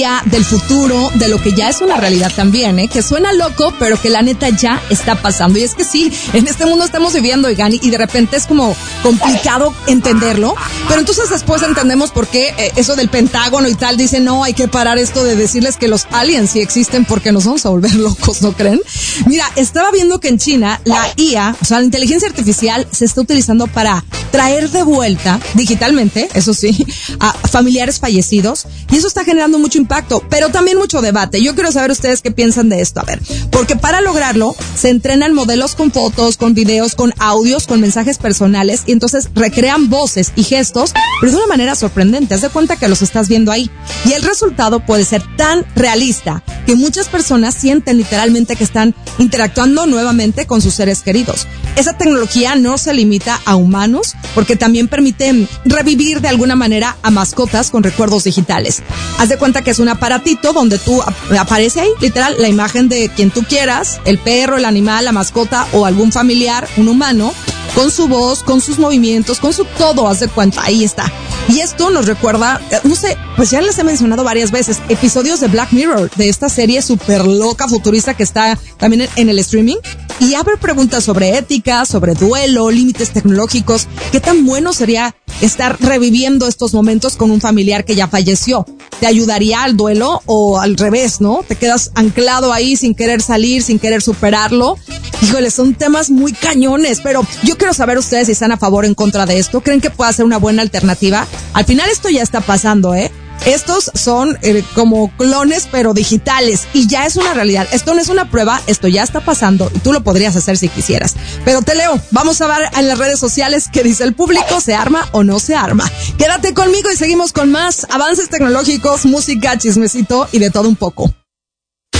del futuro, de lo que ya es una realidad también, que suena loco, pero que la neta ya está pasando. Y es que sí, en este mundo estamos viviendo, oigan, y de repente es como complicado entenderlo, pero entonces después entendemos por qué eso del Pentágono y tal, dice, no, hay que parar esto de decirles que los aliens sí existen porque nos vamos a volver locos, ¿no creen? Mira, estaba viendo que en China la IA, o sea, la inteligencia artificial se está utilizando para traer de vuelta, digitalmente, eso sí, a familiares fallecidos, y eso está generando mucho impacto, pero también mucho debate. Yo quiero saber ustedes qué piensan de esto. A ver, porque para lograrlo se entrenan modelos con fotos, con videos, con audios, con mensajes personales, y entonces recrean voces y gestos, pero de una manera sorprendente. Haz de cuenta que los estás viendo ahí. Y el resultado puede ser tan realista que muchas personas sienten literalmente que están interactuando nuevamente con sus seres queridos. Esa tecnología no se limita a humanos, porque también permite revivir de alguna manera a mascotas con recuerdos digitales. Haz de cuenta que es un aparatito donde tú aparece ahí, literal, la imagen de quien tú quieras, el perro, el animal, la mascota o algún familiar, un humano, con su voz, con sus movimientos, con su todo, haz de cuenta, ahí está. Y esto nos recuerda, no sé, pues ya les he mencionado varias veces, episodios de Black Mirror, de esta serie súper loca, futurista que está también en el streaming. Y abre preguntas sobre ética, sobre duelo, límites tecnológicos. ¿Qué tan bueno sería estar reviviendo estos momentos con un familiar que ya falleció? ¿Te ayudaría al duelo o al revés, no? ¿Te quedas anclado ahí sin querer salir, sin querer superarlo? Híjole, son temas muy cañones, pero yo quiero saber ustedes si están a favor o en contra de esto. ¿Creen que pueda ser una buena alternativa? Al final esto ya está pasando, Estos son como clones, pero digitales, y ya es una realidad. Esto no es una prueba, esto ya está pasando y tú lo podrías hacer si quisieras. Pero te leo, vamos a ver en las redes sociales qué dice el público, ¿se arma o no se arma? Quédate conmigo y seguimos con más avances tecnológicos, música, chismecito y de todo un poco.